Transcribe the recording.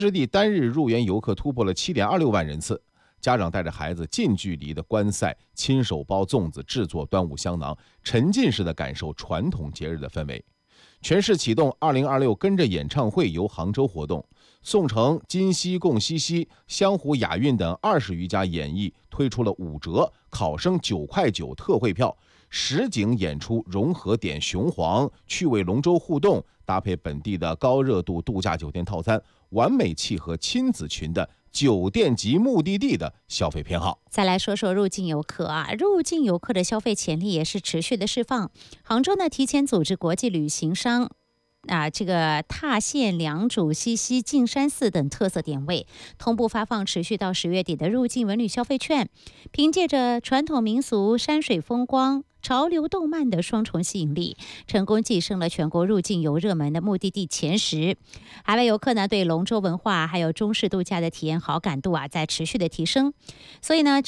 湿地单日入园游客突破了7.26万人次。家长带着孩子近距离的观赛，亲手包粽子，制作端午香囊，沉浸式的感受传统节日的氛围。全市启动2026跟着演唱会游杭州活动，宋城、今夕、共西溪、湘湖雅韵等20余家演艺推出了5折，考生9.9块特惠票，实景演出融合点雄黄、趣味龙舟互动，搭配本地的高热度度假酒店套餐，完美契合亲子群的酒店级目的地的消费偏好。 再来说说入境游客入境游客的消费潜力也是持续的释放。杭州呢提前组织国际旅行商这个踏县、良渚、西溪、径山寺等特色点位，同步发放持续到10月底的入境文旅消费券。凭借着传统民俗、山水风光、潮流动漫的双重吸引力，成功跻身了全国入境游热门的目的地前10。海外游客呢对龙舟文化还有中式度假的体验好感度在持续的提升。所以呢，